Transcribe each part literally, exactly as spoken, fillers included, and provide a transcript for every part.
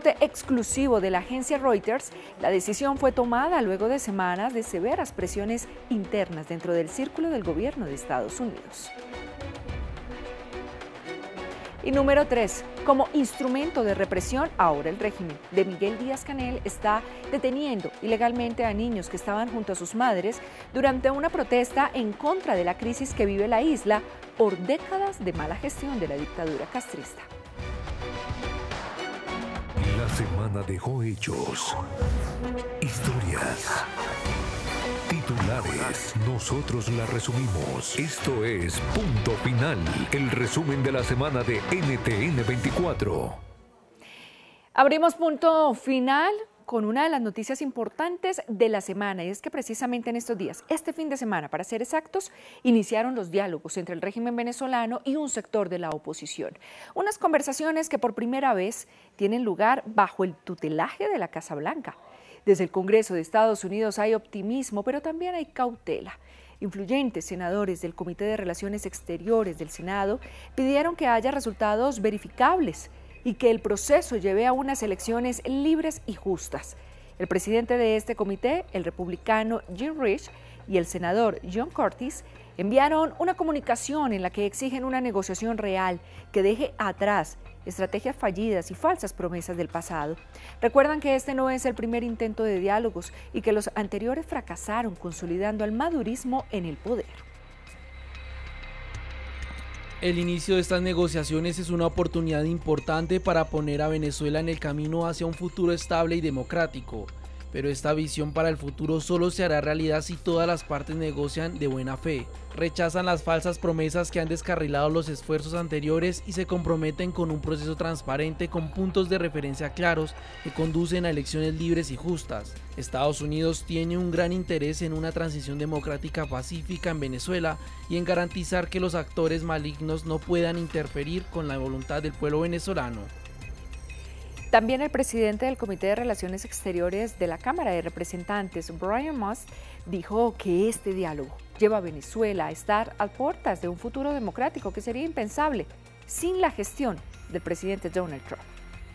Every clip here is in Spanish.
reporte exclusivo de la agencia Reuters, la decisión fue tomada luego de semanas de severas presiones internas dentro del círculo del gobierno de Estados Unidos. Y número tres, como instrumento de represión, ahora el régimen de Miguel Díaz-Canel está deteniendo ilegalmente a niños que estaban junto a sus madres durante una protesta en contra de la crisis que vive la isla por décadas de mala gestión de la dictadura castrista. La semana dejó hechos, historias, titulares. Nosotros la resumimos. Esto es Punto Final, el resumen de la semana de N T N veinticuatro. Abrimos Punto Final con una de las noticias importantes de la semana, y es que precisamente en estos días, este fin de semana, para ser exactos, iniciaron los diálogos entre el régimen venezolano y un sector de la oposición. Unas conversaciones que por primera vez tienen lugar bajo el tutelaje de la Casa Blanca. Desde el Congreso de Estados Unidos hay optimismo, pero también hay cautela. Influyentes senadores del Comité de Relaciones Exteriores del Senado pidieron que haya resultados verificables y que el proceso lleve a unas elecciones libres y justas. El presidente de este comité, el republicano Jim Risch, y el senador John Cortis enviaron una comunicación en la que exigen una negociación real que deje atrás estrategias fallidas y falsas promesas del pasado. Recuerdan que este no es el primer intento de diálogos y que los anteriores fracasaron, consolidando al madurismo en el poder. El inicio de estas negociaciones es una oportunidad importante para poner a Venezuela en el camino hacia un futuro estable y democrático. Pero esta visión para el futuro solo se hará realidad si todas las partes negocian de buena fe, rechazan las falsas promesas que han descarrilado los esfuerzos anteriores y se comprometen con un proceso transparente con puntos de referencia claros que conducen a elecciones libres y justas. Estados Unidos tiene un gran interés en una transición democrática pacífica en Venezuela y en garantizar que los actores malignos no puedan interferir con la voluntad del pueblo venezolano. También el presidente del Comité de Relaciones Exteriores de la Cámara de Representantes, Brian Must, dijo que este diálogo lleva a Venezuela a estar a puertas de un futuro democrático que sería impensable sin la gestión del presidente Donald Trump.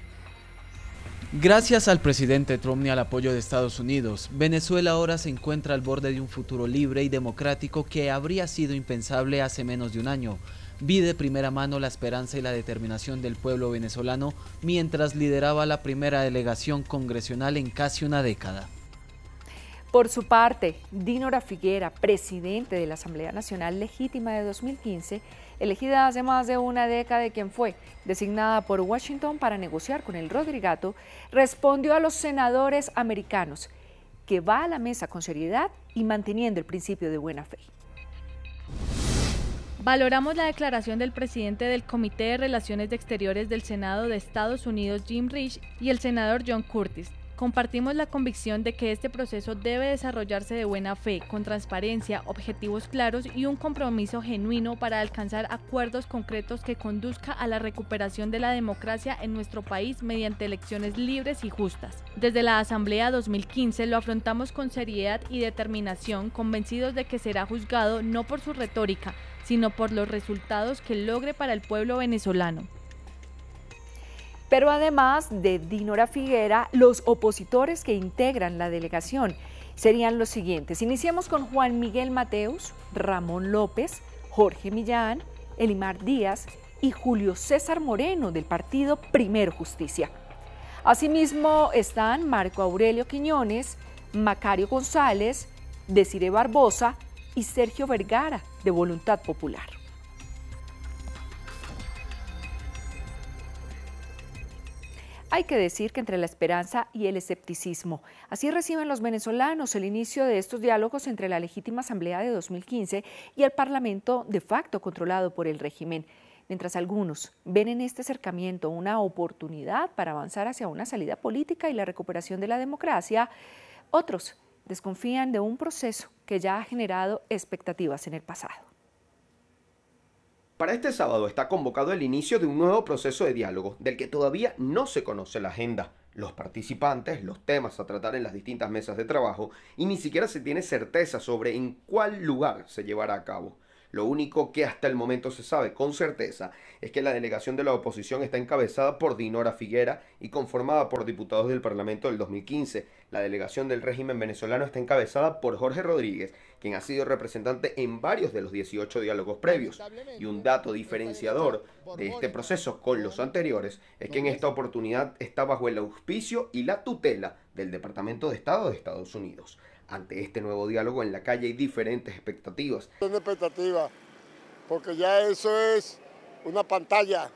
Gracias al presidente Trump y al apoyo de Estados Unidos, Venezuela ahora se encuentra al borde de un futuro libre y democrático que habría sido impensable hace menos de un año. Vi de primera mano la esperanza y la determinación del pueblo venezolano mientras lideraba la primera delegación congresional en casi una década. Por su parte, Dinora Figuera, presidente de la Asamblea Nacional Legítima de dos mil quince, elegida hace más de una década y quien fue designada por Washington para negociar con el Rodrigato, respondió a los senadores americanos que va a la mesa con seriedad y manteniendo el principio de buena fe. Valoramos la declaración del presidente del Comité de Relaciones Exteriores del Senado de Estados Unidos, Jim Risch, y el senador John Cortis. Compartimos la convicción de que este proceso debe desarrollarse de buena fe, con transparencia, objetivos claros y un compromiso genuino para alcanzar acuerdos concretos que conduzca a la recuperación de la democracia en nuestro país mediante elecciones libres y justas. Desde la Asamblea dos mil quince lo afrontamos con seriedad y determinación, convencidos de que será juzgado no por su retórica, sino por los resultados que logre para el pueblo venezolano. Pero además de Dinora Figuera, los opositores que integran la delegación serían los siguientes. Iniciamos con Juan Miguel Mateus, Ramón López, Jorge Millán, Elimar Díaz y Julio César Moreno del partido Primero Justicia. Asimismo están Marco Aurelio Quiñones, Macario González, Desiree Barbosa y Sergio Vergara de Voluntad Popular. Hay que decir que entre la esperanza y el escepticismo, así reciben los venezolanos el inicio de estos diálogos entre la legítima Asamblea de dos mil quince y el Parlamento de facto controlado por el régimen. Mientras algunos ven en este acercamiento una oportunidad para avanzar hacia una salida política y la recuperación de la democracia, otros desconfían de un proceso que ya ha generado expectativas en el pasado. Para este sábado está convocado el inicio de un nuevo proceso de diálogo, del que todavía no se conoce la agenda, los participantes, los temas a tratar en las distintas mesas de trabajo, y ni siquiera se tiene certeza sobre en cuál lugar se llevará a cabo. Lo único que hasta el momento se sabe con certeza es que la delegación de la oposición está encabezada por Dinora Figuera y conformada por diputados del Parlamento del dos mil quince. La delegación del régimen venezolano está encabezada por Jorge Rodríguez, quien ha sido representante en varios de los dieciocho diálogos previos. Y un dato diferenciador de este proceso con los anteriores es que en esta oportunidad está bajo el auspicio y la tutela del Departamento de Estado de Estados Unidos. Ante este nuevo diálogo en la calle hay diferentes expectativas. Son expectativas, porque ya eso es una pantalla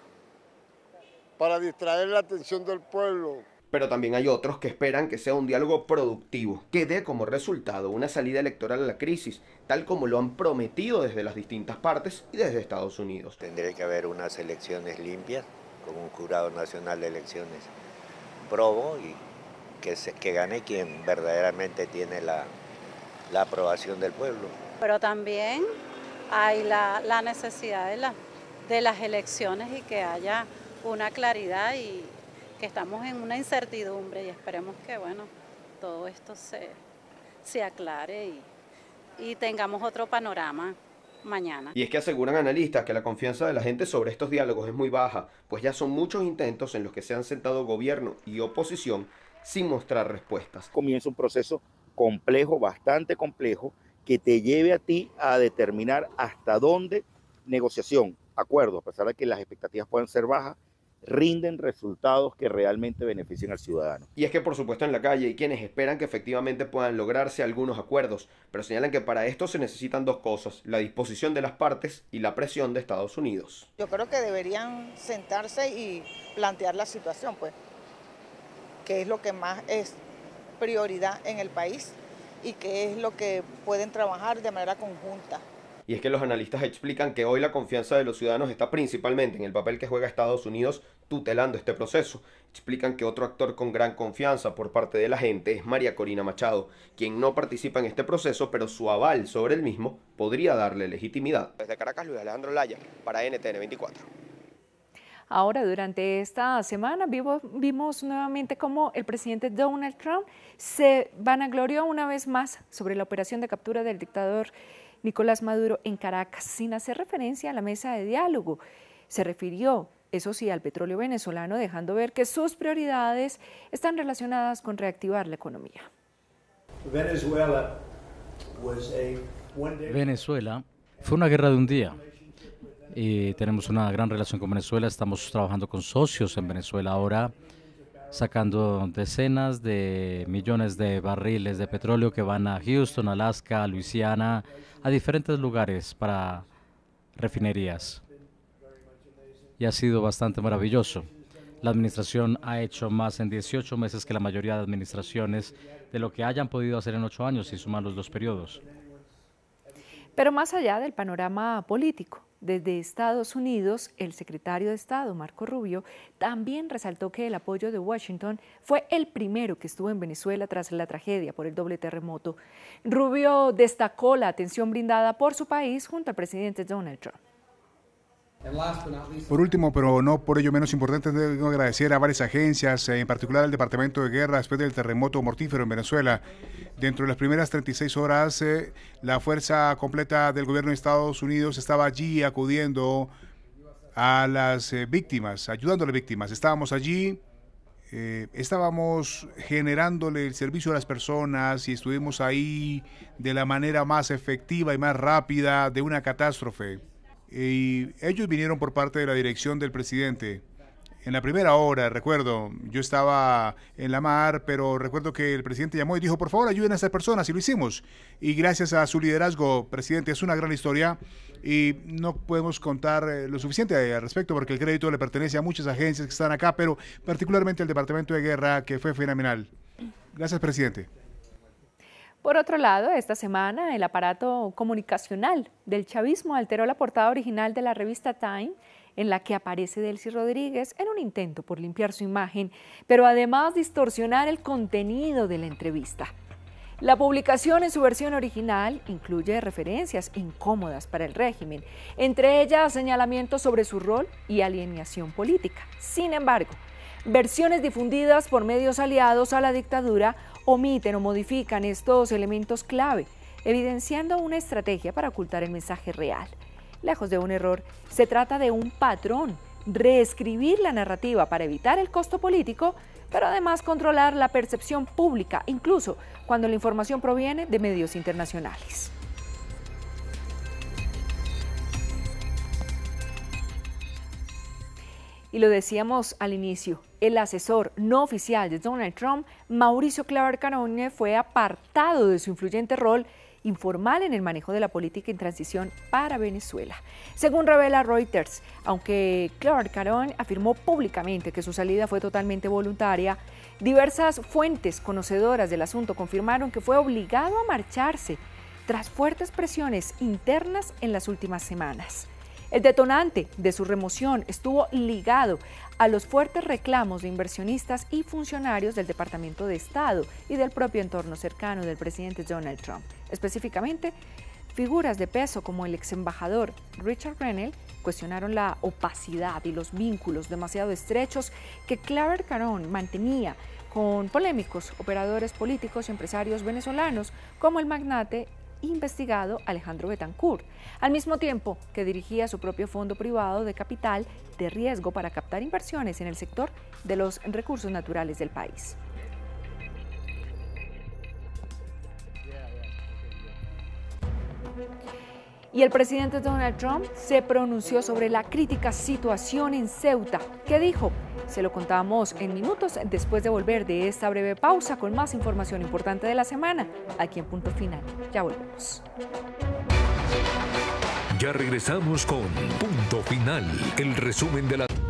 para distraer la atención del pueblo. Pero también hay otros que esperan que sea un diálogo productivo, que dé como resultado una salida electoral a la crisis, tal como lo han prometido desde las distintas partes y desde Estados Unidos. Tendría que haber unas elecciones limpias, con un jurado nacional de elecciones probo y que, se, que gane quien verdaderamente tiene la, la aprobación del pueblo. Pero también hay la, la necesidad de, la, de las elecciones y que haya una claridad y que estamos en una incertidumbre y esperemos que bueno, todo esto se, se aclare y, y tengamos otro panorama mañana. Y es que aseguran analistas que la confianza de la gente sobre estos diálogos es muy baja, pues ya son muchos intentos en los que se han sentado gobierno y oposición sin mostrar respuestas. Comienza un proceso complejo, bastante complejo, que te lleve a ti a determinar hasta dónde negociación, acuerdo, a pesar de que las expectativas pueden ser bajas, rinden resultados que realmente beneficien al ciudadano. Y es que por supuesto en la calle hay quienes esperan que efectivamente puedan lograrse algunos acuerdos, pero señalan que para esto se necesitan dos cosas, la disposición de las partes y la presión de Estados Unidos. Yo creo que deberían sentarse y plantear la situación, pues, qué es lo que más es prioridad en el país y qué es lo que pueden trabajar de manera conjunta. Y es que los analistas explican que hoy la confianza de los ciudadanos está principalmente en el papel que juega Estados Unidos tutelando este proceso. Explican que otro actor con gran confianza por parte de la gente es María Corina Machado, quien no participa en este proceso, pero su aval sobre el mismo podría darle legitimidad. Desde Caracas, Luis Alejandro Laya, para N T N veinticuatro. Ahora, durante esta semana vimos, vimos nuevamente cómo el presidente Donald Trump se vanaglorió una vez más sobre la operación de captura del dictador Nicolás Maduro en Caracas, sin hacer referencia a la mesa de diálogo. Se refirió, eso sí, al petróleo venezolano, dejando ver que sus prioridades están relacionadas con reactivar la economía. Venezuela fue una guerra de un día. Y tenemos una gran relación con Venezuela, estamos trabajando con socios en Venezuela ahora, sacando decenas de millones de barriles de petróleo que van a Houston, Alaska, Luisiana, a diferentes lugares para refinerías. Y ha sido bastante maravilloso. La administración ha hecho más en dieciocho meses que la mayoría de administraciones de lo que hayan podido hacer en ocho años, si suman los dos periodos. Pero más allá del panorama político, desde Estados Unidos, el secretario de Estado, Marco Rubio, también resaltó que el apoyo de Washington fue el primero que estuvo en Venezuela tras la tragedia por el doble terremoto. Rubio destacó la atención brindada por su país junto al presidente Donald Trump. Por último, pero no por ello menos importante, debo agradecer a varias agencias, en particular al Departamento de Guerra después del terremoto mortífero en Venezuela. Dentro de las primeras treinta y seis horas, eh, la fuerza completa del gobierno de Estados Unidos estaba allí acudiendo a las eh, víctimas, ayudando a las víctimas. Estábamos allí, eh, estábamos generándole el servicio a las personas y estuvimos ahí de la manera más efectiva y más rápida de una catástrofe. Y ellos vinieron por parte de la dirección del presidente. En la primera hora, recuerdo, yo estaba en la mar, pero recuerdo que el presidente llamó y dijo, por favor, ayuden a estas personas, y lo hicimos. Y gracias a su liderazgo, presidente, es una gran historia y no podemos contar lo suficiente al respecto porque el crédito le pertenece a muchas agencias que están acá, pero particularmente al Departamento de Guerra, que fue fenomenal. Gracias, presidente. Por otro lado, esta semana el aparato comunicacional del chavismo alteró la portada original de la revista Time, en la que aparece Delcy Rodríguez en un intento por limpiar su imagen, pero además distorsionar el contenido de la entrevista. La publicación en su versión original incluye referencias incómodas para el régimen, entre ellas señalamientos sobre su rol y alienación política. Sin embargo, versiones difundidas por medios aliados a la dictadura omiten o modifican estos elementos clave, evidenciando una estrategia para ocultar el mensaje real. Lejos de un error, se trata de un patrón, reescribir la narrativa para evitar el costo político, pero además controlar la percepción pública, incluso cuando la información proviene de medios internacionales. Y lo decíamos al inicio, el asesor no oficial de Donald Trump, Mauricio Claver-Carone, fue apartado de su influyente rol informal en el manejo de la política en transición para Venezuela. Según revela Reuters, aunque Claver-Carone afirmó públicamente que su salida fue totalmente voluntaria, diversas fuentes conocedoras del asunto confirmaron que fue obligado a marcharse tras fuertes presiones internas en las últimas semanas. El detonante de su remoción estuvo ligado a los fuertes reclamos de inversionistas y funcionarios del Departamento de Estado y del propio entorno cercano del presidente Donald Trump. Específicamente, figuras de peso como el ex embajador Richard Grenell cuestionaron la opacidad y los vínculos demasiado estrechos que Claver-Carone mantenía con polémicos operadores políticos y empresarios venezolanos como el magnate investigado Alejandro Betancourt, al mismo tiempo que dirigía su propio fondo privado de capital de riesgo para captar inversiones en el sector de los recursos naturales del país. Y el presidente Donald Trump se pronunció sobre la crítica situación en Ceuta. ¿Qué dijo? Se lo contamos en minutos después de volver de esta breve pausa con más información importante de la semana, aquí en Punto Final. Ya volvemos. Ya regresamos con Punto Final, el resumen de la...